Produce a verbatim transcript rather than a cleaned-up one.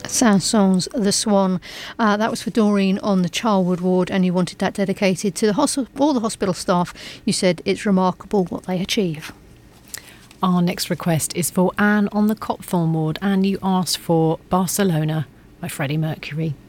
Saint-Saëns, The Swan. Uh, that was for Doreen on the Charwood ward, and you wanted that dedicated to the hosp- all the hospital staff. You said it's remarkable what they achieve. Our next request is for Anne on the Copthorne ward, and you asked for Barcelona by Freddie Mercury.